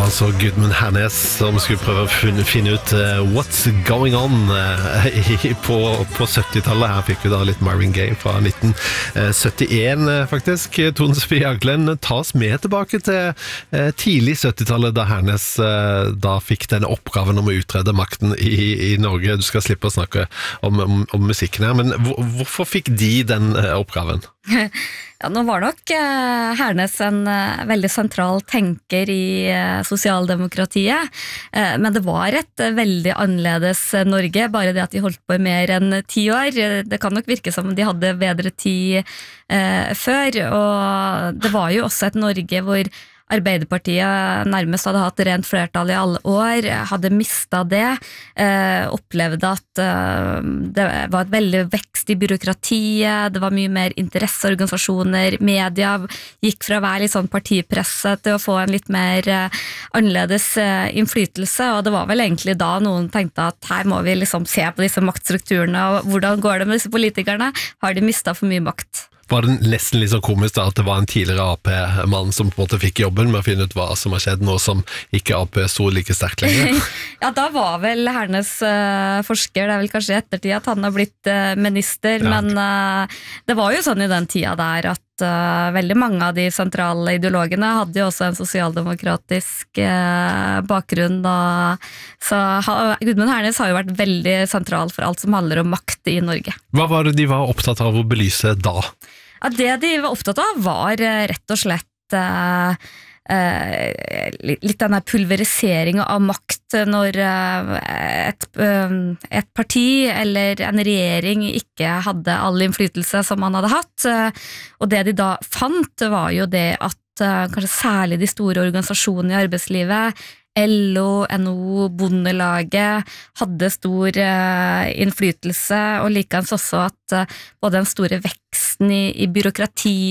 altså Gudmund Hernes som skulle prøve å finne ut what's going on på 70-tallet. Her fikk vi da litt Marvin Gaye fra 1971 faktisk. Tone Sofie Jaglen, ta oss med tilbake til tidlig 70-tallet da Hernes da fikk denne oppgaven om å utrede makten i Norge. Du skal slippe å snakke om musikken her, men hvorfor fikk de den oppgaven? Ja, nå var nok Hernes en veldig sentral tenker i sosialdemokratiet, men det var et veldig annerledes Norge, bare det at de holdt på i mer enn 10 år. Det kan nok virke som de hadde bedre tid før, og det var jo også et Norge hvor Arbeiderpartiet nærmest hadde hatt rent flertall i alle år, hadde mistet det, opplevde at det var et veldig vekst i byråkratiet, det var mye mer interesseorganisasjoner, media gikk fra å være litt sånn partipresse til å få en litt mer annerledes innflytelse, og det var vel egentlig da noen tenkte at her må vi liksom se på disse maktstrukturene, og hvordan går det med disse politikerne? Har de mistet for mye makt? Var det nesten litt sånn komisk da, at det var en tidligere AP-mann som på en måte fikk jobben med å finne ut hva som har skjedd nå som ikke AP sto like sterkt lenger? Ja, da var vel Hernes forsker, det vel kanskje i ettertid at han har blitt minister, ja. Men det var jo sånn i den tida der at veldig mange av de sentrale ideologene hadde jo også en sosialdemokratisk bakgrunn, så Gudmund Hernes har jo vært veldig sentral for alt som handler om makt i Norge. Hva var det de var opptatt av å belyse da? Ja, det de var opptatt av var rett og slett litt denne pulveriseringen av makt når et parti eller en regjering ikke hadde all innflytelse som man hadde hatt, og det de da fant var jo det at kanskje særlig de store organisasjonene i arbeidslivet, LO, NHO, Bondelaget hadde stor innflytelse, og likens også at både den store veksten i byråkrati